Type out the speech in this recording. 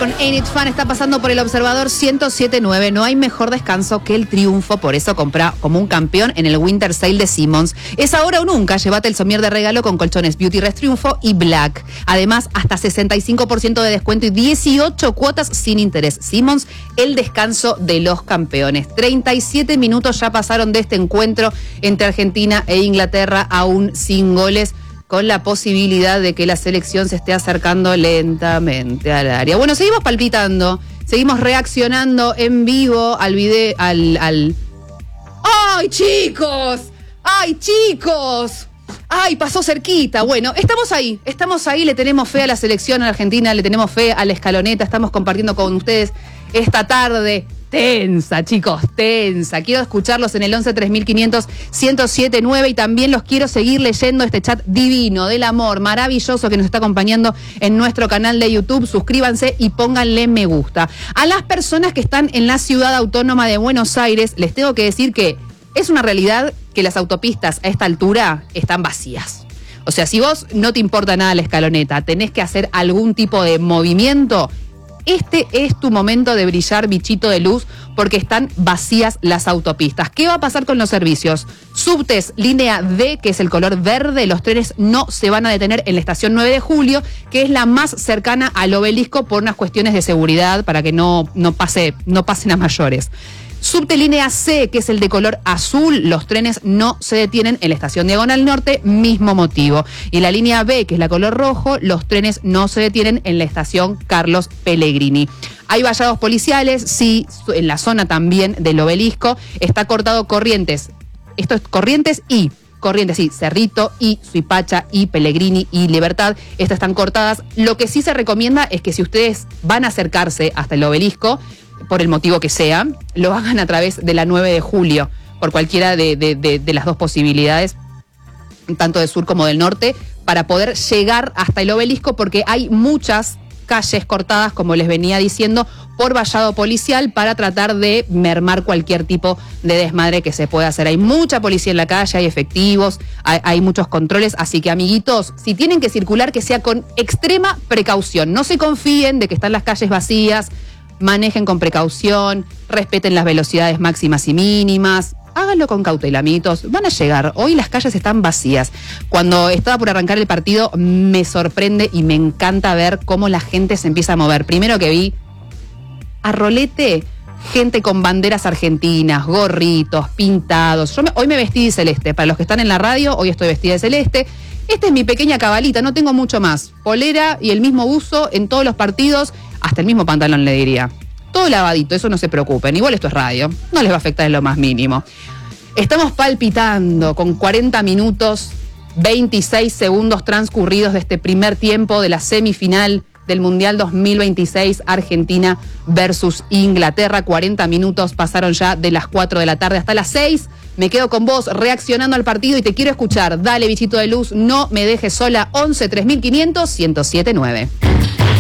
con Ain't It Fun está pasando por el Observador 107.9. No hay mejor descanso que el triunfo, por eso compra como un campeón en el Winter Sale de Simmons. Es ahora o nunca, llévate el somier de regalo con colchones Beauty Rest Triunfo y Black. Además, hasta 65% de descuento y 18 cuotas sin interés. Simmons, el descanso de los campeones. 37 minutos ya pasaron de este encuentro entre Argentina e Inglaterra, aún sin goles, con la posibilidad de que la selección se esté acercando lentamente al área. Bueno, seguimos palpitando, seguimos reaccionando en vivo al video, ¡Ay, chicos! ¡Ay, chicos! ¡Ay, pasó cerquita! Bueno, estamos ahí, le tenemos fe a la selección argentina, le tenemos fe a la escaloneta, estamos compartiendo con ustedes esta tarde tensa, chicos, tensa. Quiero escucharlos en el 11 3500 1079 y también los quiero seguir leyendo este chat divino del amor, maravilloso que nos está acompañando en nuestro canal de YouTube. Suscríbanse y pónganle me gusta. A las personas que están en la ciudad autónoma de Buenos Aires, les tengo que decir que es una realidad que las autopistas a esta altura están vacías. O sea, si vos no te importa nada la escaloneta, tenés que hacer algún tipo de movimiento, este es tu momento de brillar, bichito de luz, porque están vacías las autopistas. ¿Qué va a pasar con los servicios? Subtes, línea D, que es el color verde, los trenes no se van a detener en la estación 9 de julio, que es la más cercana al obelisco por unas cuestiones de seguridad, para que no pasen a mayores. Subte línea C, que es el de color azul, los trenes no se detienen en la estación Diagonal Norte, mismo motivo. Y la línea B, que es la color rojo, los trenes no se detienen en la estación Carlos Pellegrini. Hay vallados policiales, sí, en la zona también del obelisco, está cortado Corrientes. Esto es Corrientes, sí, Cerrito y Suipacha y Pellegrini y Libertad, estas están cortadas. Lo que sí se recomienda es que si ustedes van a acercarse hasta el obelisco, por el motivo que sea, lo hagan a través de la 9 de julio, por cualquiera de las dos posibilidades, tanto del sur como del norte, para poder llegar hasta el obelisco, porque hay muchas calles cortadas, como les venía diciendo, por vallado policial, para tratar de mermar cualquier tipo de desmadre que se pueda hacer. Hay mucha policía en la calle, hay efectivos, hay muchos controles, así que, amiguitos, si tienen que circular, que sea con extrema precaución. No se confíen de que están las calles vacías, manejen con precaución, respeten las velocidades máximas y mínimas, háganlo con cautela, amiguitos, van a llegar. Hoy las calles están vacías. Cuando estaba por arrancar el partido, me sorprende y me encanta ver cómo la gente se empieza a mover. Primero que vi a rolete, gente con banderas argentinas, gorritos, pintados. Hoy me vestí de celeste. Para los que están en la radio, hoy estoy vestida de celeste. Esta es mi pequeña cabalita, no tengo mucho más. Polera y el mismo buzo en todos los partidos, hasta el mismo pantalón le diría. Todo lavadito, eso no se preocupen. Igual esto es radio, no les va a afectar en lo más mínimo. Estamos palpitando con 40 minutos, 26 segundos transcurridos de este primer tiempo de la semifinal del Mundial 2026, Argentina versus Inglaterra. 40 minutos pasaron ya de las 4 de la tarde hasta las 6. Me quedo con vos reaccionando al partido y te quiero escuchar. Dale, bichito de luz, no me dejes sola. 11 3500 1079.